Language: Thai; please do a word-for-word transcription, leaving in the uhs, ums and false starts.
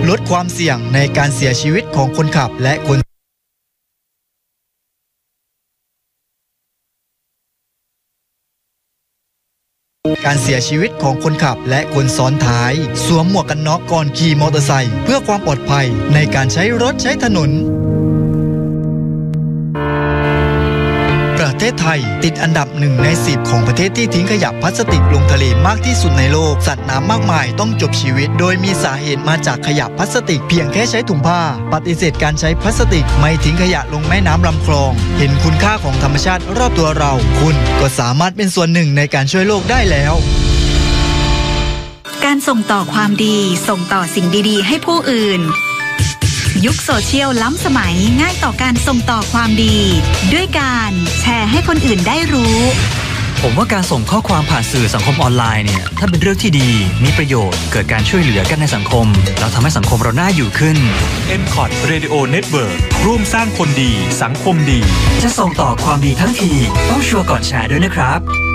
ลดความเสี่ยงในการเสียชีวิตของคนขับและคนการเสียชีวิตของคนขับและคนซ้อนท้ายสวมหมวกกันน็อกก่อนขี่มอเตอร์ไซค์เพื่อความปลอดภัยในการใช้รถใช้ถนนประเทศไทยติดอันดับหนึ่งในสิบของประเทศที่ทิ้งขยะพลาสติกลงทะเลมากที่สุดในโลกสัตว์น้ำมากมายต้องจบชีวิตโดยมีสาเหตุมาจากขยะพลาสติกเพียงแค่ใช้ถุงผ้าปฏิเสธการใช้พลาสติกไม่ทิ้งขยะลงแม่น้ำลำคลองเห็นคุณค่าของธรรมชาติรอบตัวเราคุณก็สามารถเป็นส่วนหนึ่งในการช่วยโลกได้แล้วการส่งต่อความดีส่งต่อสิ่งดีๆให้ผู้อื่นยุคโซเชียลล้ำสมัยง่ายต่อการส่งต่อความดีด้วยการแชร์ให้คนอื่นได้รู้ผมว่าการส่งข้อความผ่านสื่อสังคมออนไลน์เนี่ยถ้าเป็นเรื่องที่ดีมีประโยชน์เกิดการช่วยเหลือกันในสังคมแล้วทำให้สังคมเราน่าอยู่ขึ้นเอ็ม คอ ที Radio Network ร่วมสร้างคนดีสังคมดีจะส่งต่อความดีทั้งทีต้องชัวร์ก่อนแชร์ด้วยนะครับ